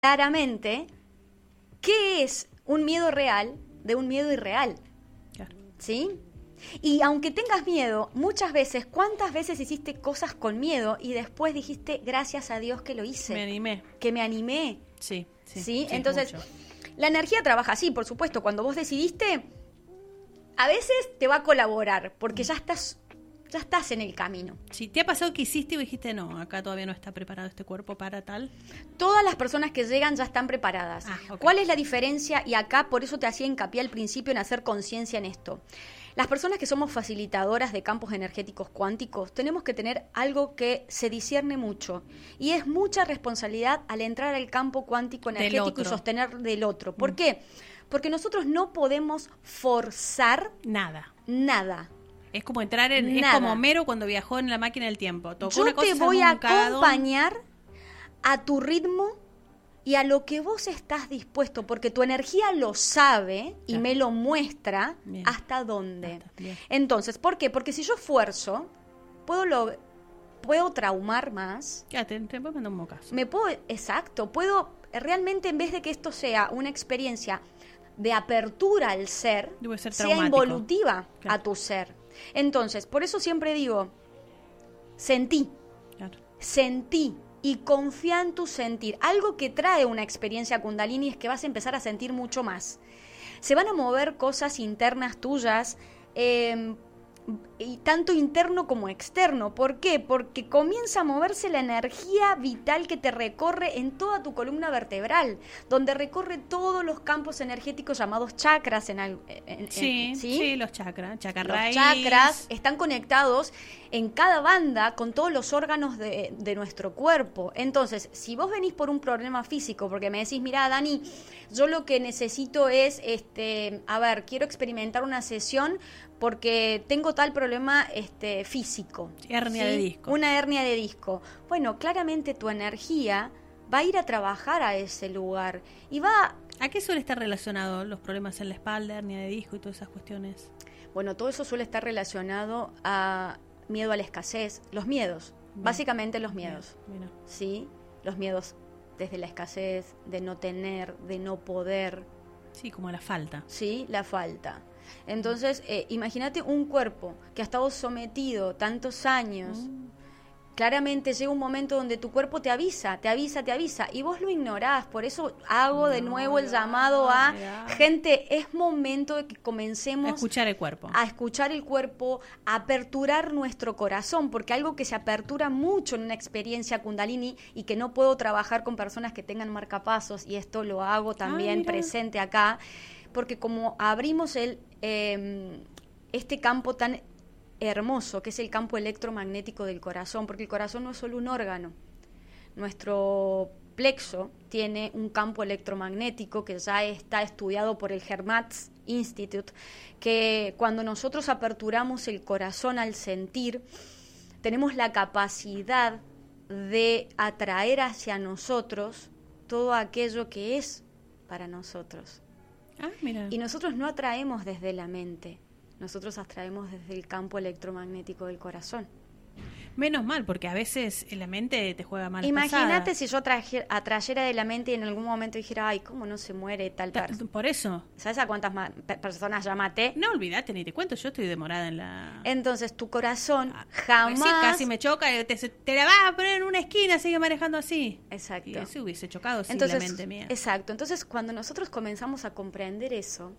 claramente qué es un miedo real de un miedo irreal. Claro. ¿Sí? Y aunque tengas miedo, muchas veces, ¿cuántas veces hiciste cosas con miedo y después dijiste, gracias a Dios que lo hice? Me animé. Que me animé. Sí. ¿Sí? Entonces, mucho. la energía trabaja así, por supuesto. Cuando vos decidiste, a veces te va a colaborar, porque ya estás en el camino. Si te ha pasado que hiciste y dijiste, no, acá todavía no está preparado este cuerpo para tal. Todas las personas que llegan ya están preparadas. Okay. ¿Cuál es la diferencia? Y acá, por eso te hacía hincapié al principio en hacer conciencia en esto. Las personas que somos facilitadoras de campos energéticos cuánticos tenemos que tener algo que se discierne mucho y es mucha responsabilidad al entrar al campo cuántico energético y sostener del otro. ¿Por qué? Porque nosotros no podemos forzar nada. Es como entrar en... nada. Es como Homero cuando viajó en la máquina del tiempo. Tocó Yo una cosa, te voy a cagadón. acompañar a tu ritmo y a lo que vos estás dispuesto, porque tu energía lo sabe y me lo muestra. Bien. Hasta dónde. Entonces, ¿por qué? Porque si yo esfuerzo, puedo traumar más. Ya, te puedo mandar un mocazo. Puedo realmente, en vez de que esto sea una experiencia de apertura al ser, sea involutiva a tu ser. Entonces, por eso siempre digo, sentí y confía en tu sentir. Algo que trae una experiencia Kundalini es que vas a empezar a sentir mucho más. Se van a mover cosas internas tuyas, y tanto interno como externo. ¿Por qué? Porque comienza a moverse la energía vital que te recorre en toda tu columna vertebral, donde recorre todos los campos energéticos llamados chakras. Sí, los chakras. Los chakras están conectados en cada banda con todos los órganos de nuestro cuerpo. Entonces, si vos venís por un problema físico, porque me decís, mira, Dani, yo lo que necesito es, quiero experimentar una sesión porque tengo tal problema físico. Hernia de disco. Una hernia de disco. Bueno, claramente tu energía va a ir a trabajar a ese lugar y va... ¿A qué suele estar relacionado los problemas en la espalda, hernia de disco y todas esas cuestiones? Bueno, todo eso suele estar relacionado a miedo a la escasez, los miedos, básicamente los miedos. Mira. ¿Sí? Los miedos desde la escasez, de no tener, de no poder. Sí, como la falta. Sí, la falta. Entonces, imagínate un cuerpo que ha estado sometido tantos años. Claramente llega un momento donde tu cuerpo te avisa, y vos lo ignorás. Por eso hago de nuevo el llamado a gente, es momento de que comencemos a escuchar el cuerpo, a aperturar nuestro corazón, porque algo que se apertura mucho en una experiencia Kundalini y que no puedo trabajar con personas que tengan marcapasos, y esto lo hago también presente acá, porque como abrimos este campo tan hermoso, que es el campo electromagnético del corazón, porque el corazón no es solo un órgano. Nuestro plexo tiene un campo electromagnético que ya está estudiado por el Hermatz Institute, que cuando nosotros aperturamos el corazón al sentir, tenemos la capacidad de atraer hacia nosotros todo aquello que es para nosotros. Mira. Y nosotros no atraemos desde la mente, nosotros atraemos desde el campo electromagnético del corazón. Menos mal, porque a veces la mente te juega mal. Imagínate si yo atrayera de la mente y en algún momento dijera, ay, ¿cómo no se muere tal persona? Por eso. ¿Sabes a cuántas personas ya maté? No, olvídate, ni te cuento, yo estoy demorada en la... Entonces tu corazón jamás... Sí, casi me choca, te la vas a poner en una esquina, sigue manejando así. Exacto. Y eso hubiese chocado sin entonces, la mente mía. Exacto, entonces cuando nosotros comenzamos a comprender eso,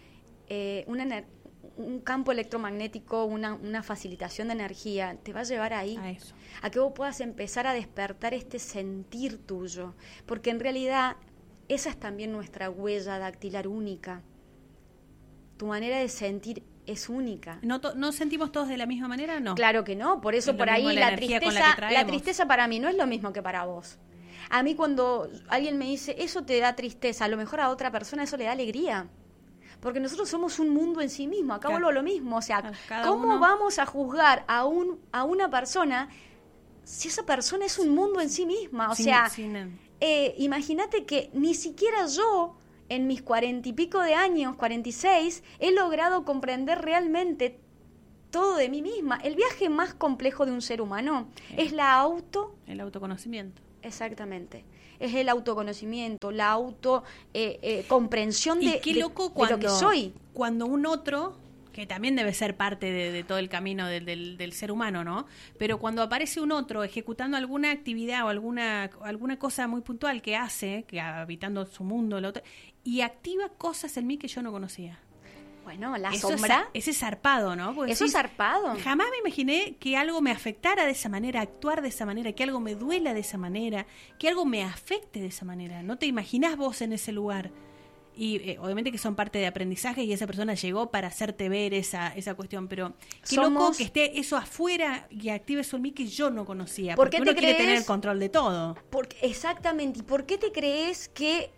un campo electromagnético, una facilitación de energía, te va a llevar ahí, a que vos puedas empezar a despertar este sentir tuyo, porque en realidad esa es también nuestra huella dactilar única. Tu manera de sentir es única. ¿No sentimos todos de la misma manera? No. Claro que no, por eso por ahí la tristeza para mí no es lo mismo que para vos. A mí cuando alguien me dice, eso te da tristeza, a lo mejor a otra persona eso le da alegría. Porque nosotros somos un mundo en sí mismo, acá vuelvo lo mismo, o sea, ¿cómo vamos a juzgar a una persona si esa persona es un mundo en sí misma? O sea, imagínate que ni siquiera yo, en mis 40 y pico de años, 46, he logrado comprender realmente todo de mí misma. El viaje más complejo de un ser humano es el autoconocimiento. Exactamente. es el autoconocimiento, la auto comprensión de lo que soy. Cuando un otro, que también debe ser parte de todo el camino del ser humano, ¿no? Pero cuando aparece un otro ejecutando alguna actividad o alguna cosa muy puntual que hace, que habitando su mundo, y activa cosas en mí que yo no conocía. Bueno, la sombra. Ese es zarpado, ¿no? Porque eso es zarpado. Jamás me imaginé que algo me afectara de esa manera, actuar de esa manera, que algo me duela de esa manera, que algo me afecte de esa manera. No te imaginás vos en ese lugar. Y obviamente que son parte de aprendizaje y esa persona llegó para hacerte ver esa cuestión, pero qué loco que esté eso afuera y active eso en mí que yo no conocía. Porque uno quiere tener el control de todo. Exactamente. ¿Y por qué te crees que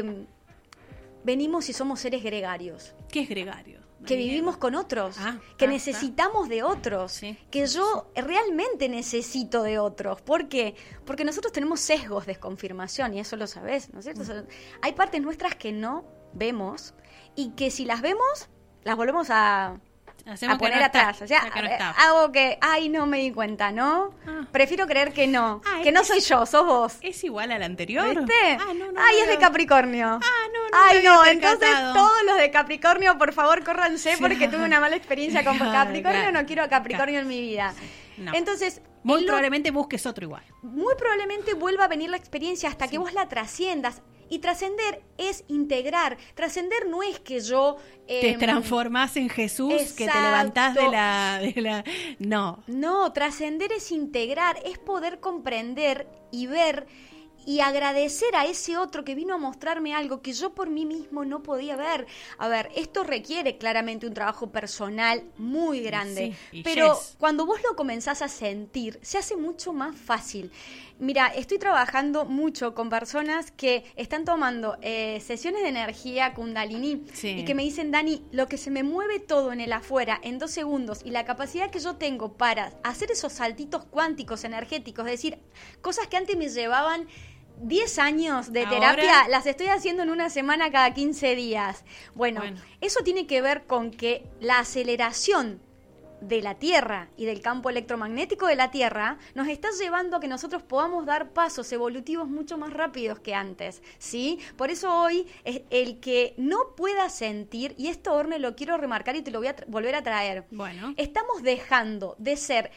venimos y somos seres gregarios? ¿Qué es gregario? Que vivimos con otros, que necesitamos de otros, sí, que yo realmente necesito de otros. ¿Por qué? Porque nosotros tenemos sesgos de confirmación y eso lo sabés, ¿no es cierto? Hay partes nuestras que no vemos y que si las vemos, las volvemos a poner atrás. O sea, hago que, no me di cuenta, ¿no? Prefiero creer que no, que no soy yo, sos vos. ¿Es igual al anterior? ¿Viste? Es de Capricornio. Entonces todos los de Capricornio, por favor, córranse porque tuve una mala experiencia con Capricornio, no quiero a Capricornio en mi vida. No. Entonces, muy probablemente busques otro igual. Muy probablemente vuelva a venir la experiencia hasta que vos la trasciendas. Y trascender es integrar. Trascender no es que yo... te transformás en Jesús, exacto, que te levantás de la... No. No, trascender es integrar, es poder comprender y ver y agradecer a ese otro que vino a mostrarme algo que yo por mí mismo no podía ver. A ver, esto requiere claramente un trabajo personal muy grande, pero cuando vos lo comenzás a sentir, se hace mucho más fácil. Mira, estoy trabajando mucho con personas que están tomando sesiones de energía Kundalini y que me dicen, Dani, lo que se me mueve todo en el afuera en 2 segundos y la capacidad que yo tengo para hacer esos saltitos cuánticos energéticos, es decir, cosas que antes me llevaban 10 años de terapia, las estoy haciendo en una semana cada 15 días. Bueno, eso tiene que ver con que la aceleración de la Tierra y del campo electromagnético de la Tierra nos está llevando a que nosotros podamos dar pasos evolutivos mucho más rápidos que antes, ¿sí? Por eso hoy es el que no pueda sentir, y esto, Orne, lo quiero remarcar y te lo voy a volver a traer. Bueno. Estamos dejando de ser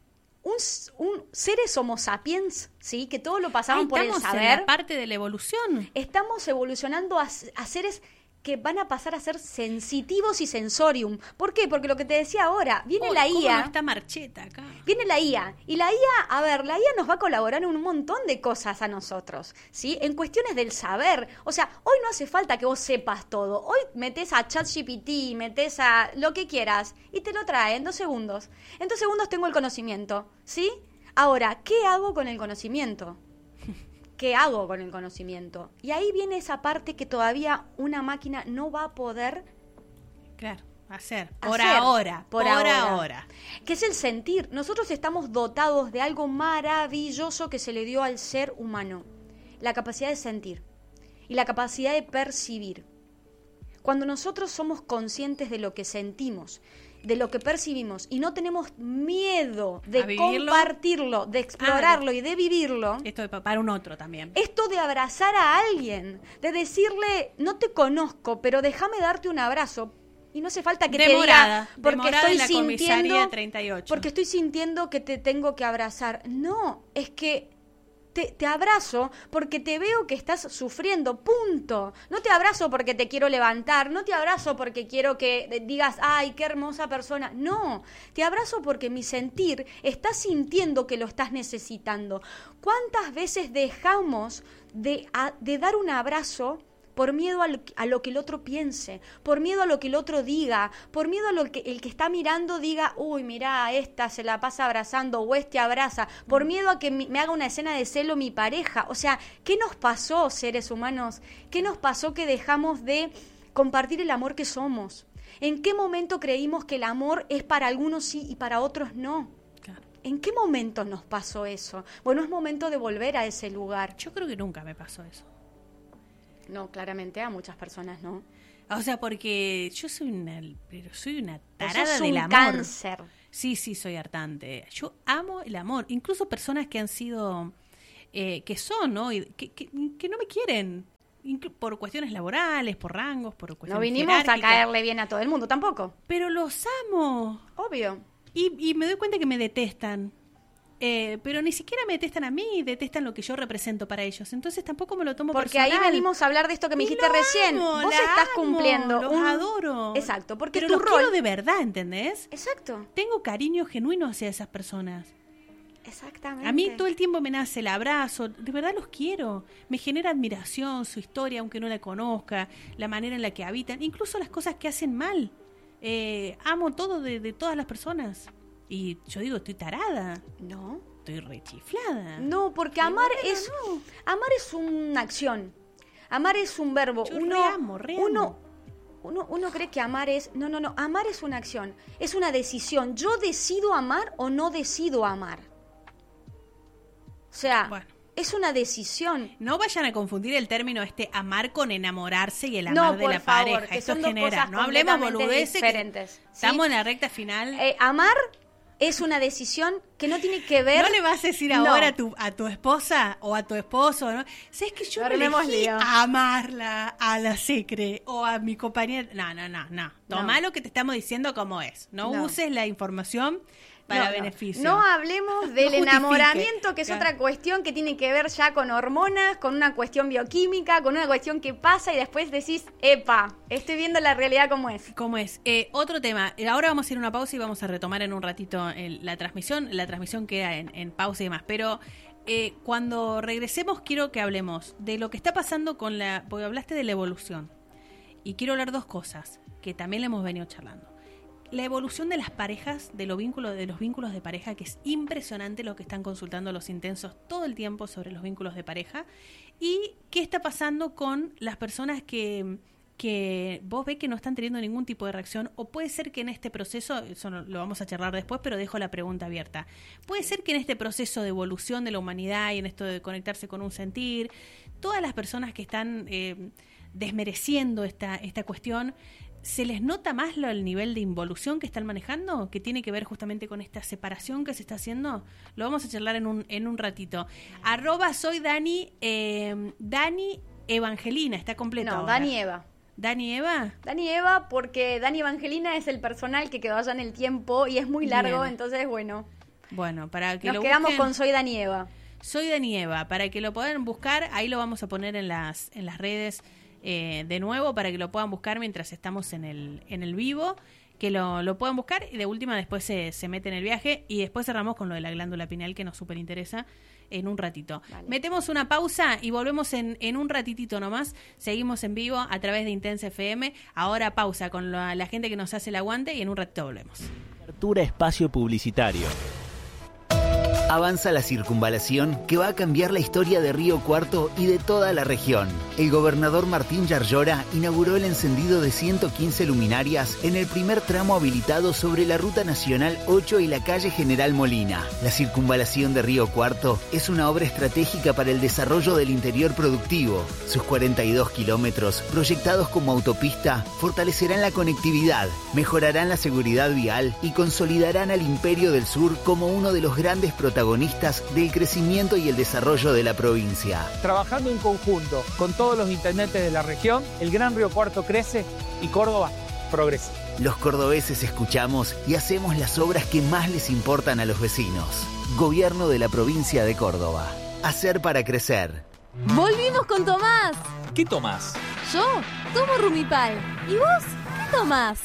un seres homo sapiens, ¿sí? Que todo lo pasaban por el saber. En la parte de la evolución. Estamos evolucionando a seres que van a pasar a ser sensitivos y sensorium. ¿Por qué? Porque lo que te decía ahora, viene la IA. ¿Cómo está Marcheta acá? Viene la IA. Y la IA, la IA nos va a colaborar en un montón de cosas a nosotros, ¿sí? En cuestiones del saber. O sea, hoy no hace falta que vos sepas todo. Hoy metés a ChatGPT, metés a lo que quieras y te lo trae en 2 segundos. En 2 segundos tengo el conocimiento, ¿sí? Ahora, ¿qué hago con el conocimiento? ¿Qué hago con el conocimiento? Y ahí viene esa parte que todavía una máquina no va a poder hacer. Por ahora. Que es el sentir. Nosotros estamos dotados de algo maravilloso que se le dio al ser humano. La capacidad de sentir y la capacidad de percibir. Cuando nosotros somos conscientes de lo que sentimos, de lo que percibimos y no tenemos miedo de compartirlo, de explorarlo y de vivirlo. Esto para un otro también. Esto de abrazar a alguien, de decirle, no te conozco, pero déjame darte un abrazo. Y no hace falta que te diga, porque estoy sintiendo que te tengo que abrazar. No, es que te abrazo porque te veo que estás sufriendo, punto. No te abrazo porque te quiero levantar, no te abrazo porque quiero que digas, ay, qué hermosa persona. No, te abrazo porque mi sentir está sintiendo que lo estás necesitando. ¿Cuántas veces dejamos de dar un abrazo por miedo a lo que el otro piense, por miedo a lo que el otro diga, por miedo a lo que el que está mirando diga, uy, mirá, esta se la pasa abrazando o este abraza, por miedo a que me haga una escena de celo mi pareja? O sea, ¿qué nos pasó, seres humanos? ¿Qué nos pasó que dejamos de compartir el amor que somos? ¿En qué momento creímos que el amor es para algunos sí y para otros no? ¿En qué momento nos pasó eso? Bueno, es momento de volver a ese lugar. Yo creo que nunca me pasó eso. No, claramente a muchas personas no. O sea, porque yo soy una tarada del amor. Cáncer. Sí, soy hartante. Yo amo el amor. Incluso personas que han sido que son, ¿no? Y que no me quieren. Por cuestiones laborales, por rangos, por cuestiones no vinimos a caerle bien a todo el mundo tampoco. Pero los amo. Obvio. Y me doy cuenta que me detestan. Pero ni siquiera me detestan a mí, detestan lo que yo represento para ellos. Entonces tampoco me lo tomo personal. Porque ahí venimos a hablar de esto que me dijiste recién. Vos estás cumpliendo. Los adoro. Exacto, porque pero tu los quiero de verdad, ¿entendés? Exacto. Tengo cariño genuino hacia esas personas. Exactamente. A mí todo el tiempo me nace el abrazo, de verdad los quiero. Me genera admiración su historia, aunque no la conozca, la manera en la que habitan, incluso las cosas que hacen mal. Amo todo de todas las personas. Y yo digo, estoy tarada. No. Estoy rechiflada. No, porque amar es una acción. Amar es un verbo. Yo Uno cree que amar es... No. Amar es una acción. Es una decisión. Yo decido amar o no decido amar. O sea, bueno, es una decisión. No vayan a confundir el término amar con enamorarse y el amar de la pareja. Que esto son genera. Dos cosas no hablemos boludeces. Diferentes, ¿sí? Estamos en la recta final. Amar es una decisión que no tiene que ver... No le vas a decir ahora a tu esposa o a tu esposo, ¿no? ¿Sabes que yo elegí amarla a la Secre o a mi compañera? No. Toma lo que te estamos diciendo como es. No uses la información para beneficio. No hablemos del enamoramiento, que es otra cuestión que tiene que ver ya con hormonas, con una cuestión bioquímica, con una cuestión que pasa y después decís, epa, estoy viendo la realidad como es. ¿Cómo es? Otro tema. Ahora vamos a ir a una pausa y vamos a retomar en un ratito la transmisión. La transmisión queda en pausa y demás. Pero cuando regresemos quiero que hablemos de lo que está pasando porque hablaste de la evolución. Y quiero hablar dos cosas que también le hemos venido charlando. La evolución de las parejas, de los vínculos de pareja, que es impresionante lo que están consultando los intensos todo el tiempo sobre los vínculos de pareja. Y qué está pasando con las personas que vos ves que no están teniendo ningún tipo de reacción, o puede ser que en este proceso, eso lo vamos a charlar después, pero dejo la pregunta abierta. Puede ser que en este proceso de evolución de la humanidad y en esto de conectarse con un sentir, todas las personas que están desmereciendo esta cuestión, ¿se les nota más el nivel de involución que están manejando? Que tiene que ver justamente con esta separación que se está haciendo. Lo vamos a charlar en un ratito. @soy Dani, Dani Evangelina, está completo. No, ahora. Dani Eva. ¿Dani Eva? Dani Eva, porque Dani Evangelina es el personal que quedó allá en el tiempo y es muy largo, entonces bueno. Bueno, para que nos quedamos con Soy Dani Eva. Soy Dani Eva, para que lo puedan buscar, ahí lo vamos a poner en las redes de nuevo para que lo puedan buscar mientras estamos en el vivo, que lo puedan buscar y de última después se mete en el viaje y después cerramos con lo de la glándula pineal que nos súper interesa en un ratito. Vale. Metemos una pausa y volvemos en un ratitito nomás. Seguimos en vivo a través de Intensa FM. Ahora pausa con la gente que nos hace el aguante y en un ratito volvemos. Apertura espacio publicitario. Avanza la circunvalación que va a cambiar la historia de Río Cuarto y de toda la región. El gobernador Martín Yarlora inauguró el encendido de 115 luminarias en el primer tramo habilitado sobre la Ruta Nacional 8 y la calle General Molina. La circunvalación de Río Cuarto es una obra estratégica para el desarrollo del interior productivo. Sus 42 kilómetros, proyectados como autopista, fortalecerán la conectividad, mejorarán la seguridad vial y consolidarán al Imperio del Sur como uno de los grandes protagonistas del crecimiento y el desarrollo de la provincia. Trabajando en conjunto con todos los intendentes de la región, el Gran Río Cuarto crece y Córdoba progresa. Los cordobeses escuchamos y hacemos las obras que más les importan a los vecinos. Gobierno de la provincia de Córdoba. Hacer para crecer. ¡Volvimos con Tomás! ¿Qué tomás? Yo tomo Rumipal. ¿Y vos qué tomás?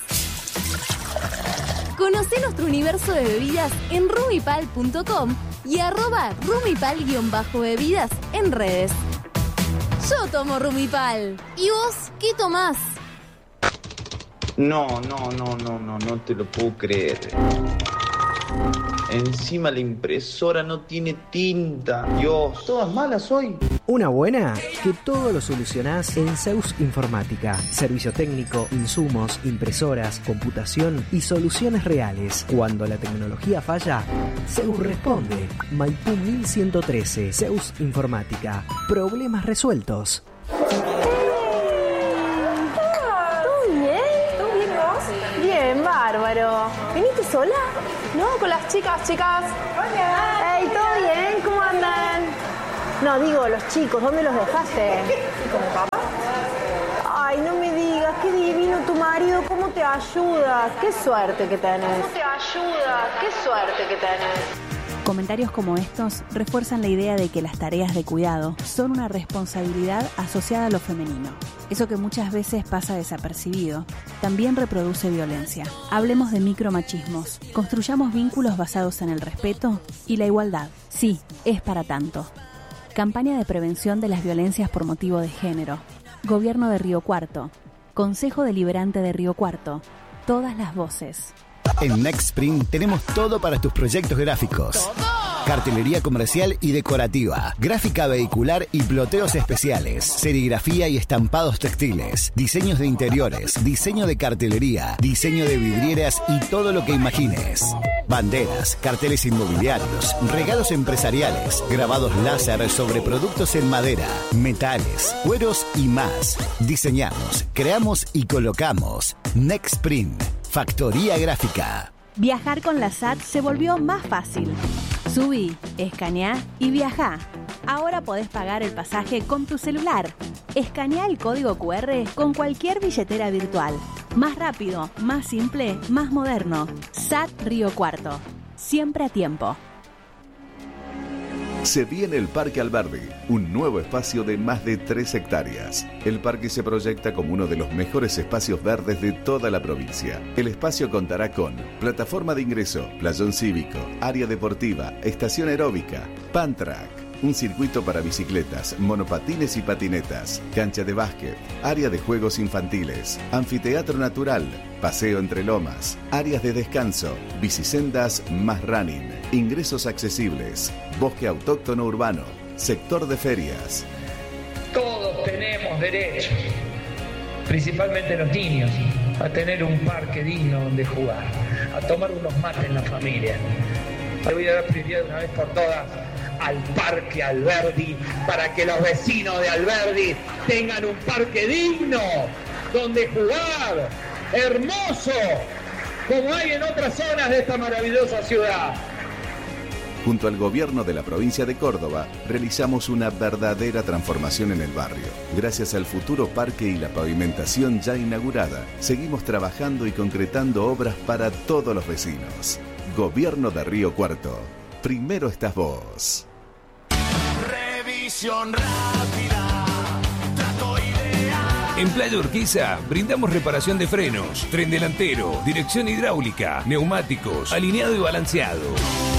Conocé nuestro universo de bebidas en rumipal.com y @rumipal_bebidas en redes. Yo tomo Rumipal. ¿Y vos qué tomás? No te lo puedo creer. Encima la impresora no tiene tinta. Dios, ¿todas malas hoy? Una buena, que todo lo solucionás en Zeus Informática. Servicio técnico, insumos, impresoras, computación y soluciones reales. Cuando la tecnología falla, Zeus responde. Maipú 1113, Zeus Informática. Problemas resueltos. ¿Todo bien vos? Bien, bárbaro. ¿Viniste sola? No, con las chicas. Hola. Hey, ¿todo bien? ¿Cómo andan? No, digo, los chicos, ¿dónde los dejaste? ¿Con mi papá? Ay, no me digas, qué divino tu marido, cómo te ayuda, qué suerte que tenés. ¿Cómo te ayuda? Qué suerte que tenés. Comentarios como estos refuerzan la idea de que las tareas de cuidado son una responsabilidad asociada a lo femenino. Eso que muchas veces pasa desapercibido, también reproduce violencia. Hablemos de micromachismos. Construyamos vínculos basados en el respeto y la igualdad. Sí, es para tanto. Campaña de prevención de las violencias por motivo de género. Gobierno de Río Cuarto. Consejo Deliberante de Río Cuarto. Todas las voces. En Nextprint tenemos todo para tus proyectos gráficos. ¡Todo! Cartelería comercial y decorativa, gráfica vehicular y ploteos especiales, serigrafía y estampados textiles, diseños de interiores, diseño de cartelería, diseño de vidrieras y todo lo que imagines. Banderas, carteles inmobiliarios, regalos empresariales, grabados láser sobre productos en madera, metales, cueros y más. Diseñamos, creamos y colocamos. Nextprint. Factoría Gráfica. Viajar con la SAT se volvió más fácil. Subí, escaneá y viajá. Ahora podés pagar el pasaje con tu celular. Escaneá el código QR con cualquier billetera virtual. Más rápido, más simple, más moderno. SAT Río Cuarto. Siempre a tiempo. Se viene el Parque Alberdi, un nuevo espacio de más de 3 hectáreas. El parque se proyecta como uno de los mejores espacios verdes de toda la provincia. El espacio contará con plataforma de ingreso, playón cívico, área deportiva, estación aeróbica, Pantrack, un circuito para bicicletas, monopatines y patinetas, cancha de básquet, área de juegos infantiles, anfiteatro natural, paseo entre lomas, áreas de descanso, bicisendas más running, ingresos accesibles, bosque autóctono urbano, sector de ferias. Todos tenemos derecho, principalmente los niños, a tener un parque digno donde jugar, a tomar unos mates en la familia. Le voy a dar prioridad de una vez por todas al Parque Alberdi para que los vecinos de Alberdi tengan un parque digno donde jugar, hermoso, como hay en otras zonas de esta maravillosa ciudad. Junto al gobierno de la provincia de Córdoba, realizamos una verdadera transformación en el barrio. Gracias al futuro parque y la pavimentación ya inaugurada, seguimos trabajando y concretando obras para todos los vecinos. Gobierno de Río Cuarto. Primero estás vos. Revisión rápida. Trato ideal. En Playa Urquiza brindamos reparación de frenos, tren delantero, dirección hidráulica, neumáticos, alineado y balanceado.